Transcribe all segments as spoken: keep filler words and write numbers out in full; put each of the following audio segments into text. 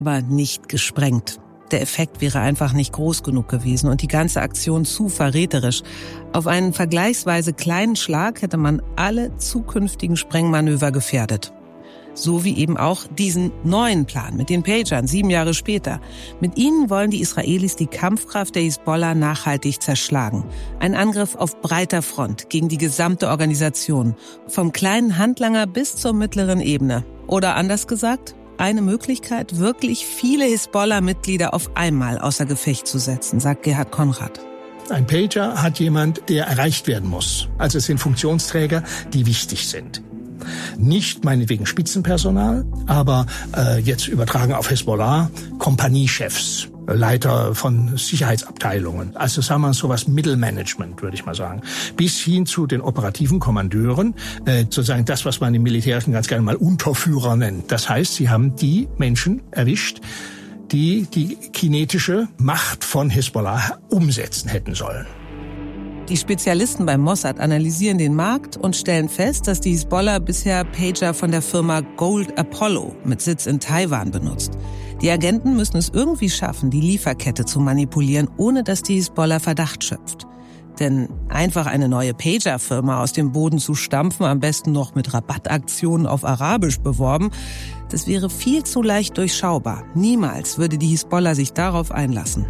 war nicht gesprengt. Der Effekt wäre einfach nicht groß genug gewesen und die ganze Aktion zu verräterisch. Auf einen vergleichsweise kleinen Schlag hätte man alle zukünftigen Sprengmanöver gefährdet. So wie eben auch diesen neuen Plan mit den Pagern sieben Jahre später. Mit ihnen wollen die Israelis die Kampfkraft der Hisbollah nachhaltig zerschlagen. Ein Angriff auf breiter Front gegen die gesamte Organisation. Vom kleinen Handlanger bis zur mittleren Ebene. Oder anders gesagt, eine Möglichkeit, wirklich viele Hisbollah-Mitglieder auf einmal außer Gefecht zu setzen, sagt Gerhard Konrad. Ein Pager hat jemand, der erreicht werden muss. Also es sind Funktionsträger, die wichtig sind. Nicht meinetwegen Spitzenpersonal, aber äh, jetzt übertragen auf Hisbollah, Kompaniechefs, Leiter von Sicherheitsabteilungen. Also sagen wir sowas Mittelmanagement, würde ich mal sagen. Bis hin zu den operativen Kommandeuren, äh, sozusagen das, was man im Militärischen ganz gerne mal Unterführer nennt. Das heißt, sie haben die Menschen erwischt, die die kinetische Macht von Hisbollah umsetzen hätten sollen. Die Spezialisten beim Mossad analysieren den Markt und stellen fest, dass die Hisbollah bisher Pager von der Firma Gold Apollo mit Sitz in Taiwan benutzt. Die Agenten müssen es irgendwie schaffen, die Lieferkette zu manipulieren, ohne dass die Hisbollah Verdacht schöpft. Denn einfach eine neue Pager-Firma aus dem Boden zu stampfen, am besten noch mit Rabattaktionen auf Arabisch beworben, das wäre viel zu leicht durchschaubar. Niemals würde die Hisbollah sich darauf einlassen.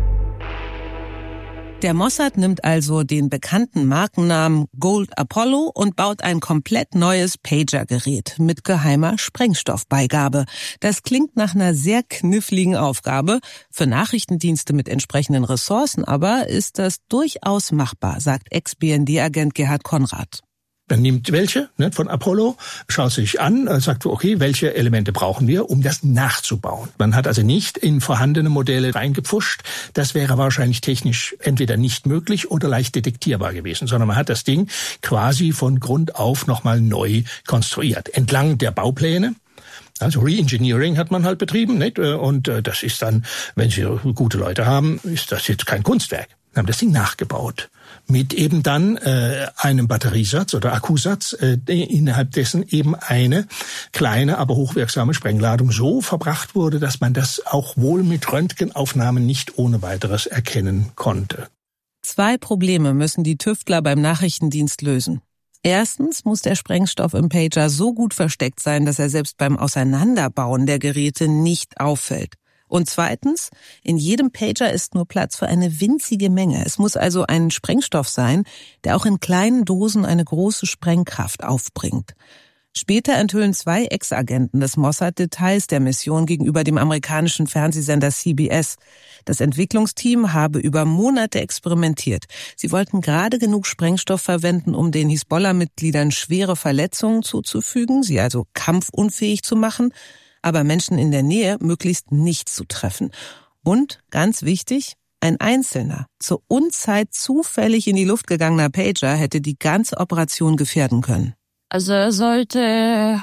Der Mossad nimmt also den bekannten Markennamen Gold Apollo und baut ein komplett neues Pager-Gerät mit geheimer Sprengstoffbeigabe. Das klingt nach einer sehr kniffligen Aufgabe. Für Nachrichtendienste mit entsprechenden Ressourcen aber ist das durchaus machbar, sagt Ex-B N D-Agent Gerhard Konrad. Man nimmt welche ne, von Apollo, schaut sich an, sagt, okay, welche Elemente brauchen wir, um das nachzubauen. Man hat also nicht in vorhandene Modelle reingepfuscht. Das wäre wahrscheinlich technisch entweder nicht möglich oder leicht detektierbar gewesen, sondern man hat das Ding quasi von Grund auf nochmal neu konstruiert. Entlang der Baupläne. Also Reengineering hat man halt betrieben, nicht? Und das ist dann, wenn Sie gute Leute haben, ist das jetzt kein Kunstwerk. Wir haben das Ding nachgebaut. Mit eben dann äh, einem Batteriesatz oder Akkusatz, äh, innerhalb dessen eben eine kleine, aber hochwirksame Sprengladung so verbracht wurde, dass man das auch wohl mit Röntgenaufnahmen nicht ohne weiteres erkennen konnte. Zwei Probleme müssen die Tüftler beim Nachrichtendienst lösen. Erstens muss der Sprengstoff im Pager so gut versteckt sein, dass er selbst beim Auseinanderbauen der Geräte nicht auffällt. Und zweitens, in jedem Pager ist nur Platz für eine winzige Menge. Es muss also ein Sprengstoff sein, der auch in kleinen Dosen eine große Sprengkraft aufbringt. Später enthüllen zwei Ex-Agenten des Mossad Details der Mission gegenüber dem amerikanischen Fernsehsender C B S. Das Entwicklungsteam habe über Monate experimentiert. Sie wollten gerade genug Sprengstoff verwenden, um den Hisbollah-Mitgliedern schwere Verletzungen zuzufügen, sie also kampfunfähig zu machen, aber Menschen in der Nähe möglichst nicht zu treffen. Und, ganz wichtig, ein einzelner, zur Unzeit zufällig in die Luft gegangener Pager hätte die ganze Operation gefährden können. Also er sollte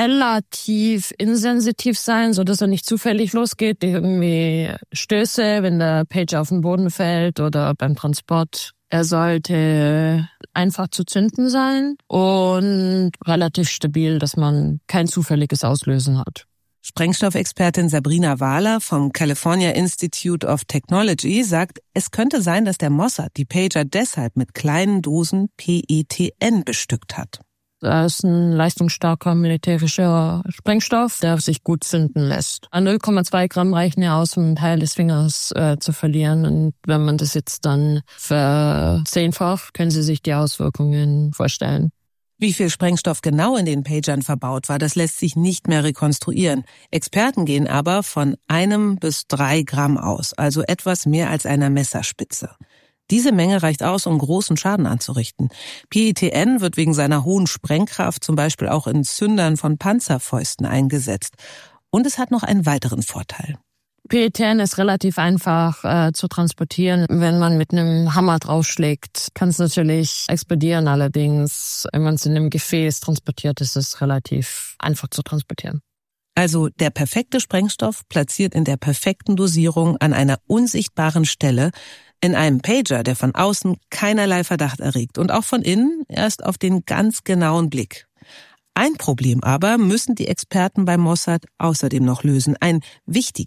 relativ insensitiv sein, so dass er nicht zufällig losgeht, irgendwie Stöße, wenn der Pager auf den Boden fällt oder beim Transport. Er sollte einfach zu zünden sein und relativ stabil, dass man kein zufälliges Auslösen hat. Sprengstoffexpertin Sabrina Wahler vom California Institute of Technology sagt, es könnte sein, dass der Mossad die Pager deshalb mit kleinen Dosen P E T N bestückt hat. Das ist ein leistungsstarker militärischer Sprengstoff, der sich gut zünden lässt. null Komma zwei Gramm reichen ja aus, um einen Teil des Fingers äh, zu verlieren. Und wenn man das jetzt dann verzehnfacht, können Sie sich die Auswirkungen vorstellen. Wie viel Sprengstoff genau in den Pagern verbaut war, das lässt sich nicht mehr rekonstruieren. Experten gehen aber von einem bis drei Gramm aus, also etwas mehr als einer Messerspitze. Diese Menge reicht aus, um großen Schaden anzurichten. P E T N wird wegen seiner hohen Sprengkraft zum Beispiel auch in Zündern von Panzerfäusten eingesetzt. Und es hat noch einen weiteren Vorteil. P E T N ist relativ einfach äh, zu transportieren. Wenn man mit einem Hammer draufschlägt, kann es natürlich explodieren. Allerdings, wenn man es in einem Gefäß transportiert, ist es relativ einfach zu transportieren. Also der perfekte Sprengstoff platziert in der perfekten Dosierung an einer unsichtbaren Stelle in einem Pager, der von außen keinerlei Verdacht erregt und auch von innen erst auf den ganz genauen Blick. Ein Problem aber müssen die Experten beim Mossad außerdem noch lösen, ein wichtiges.